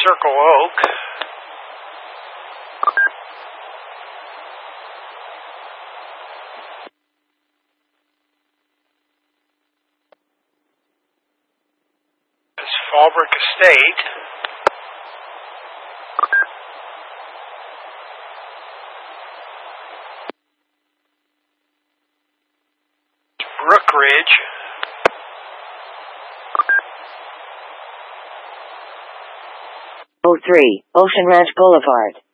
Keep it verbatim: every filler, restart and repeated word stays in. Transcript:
Circle Oak. It's Fallbrook Estate. Brook Ridge. oh three, Ocean Ranch Boulevard.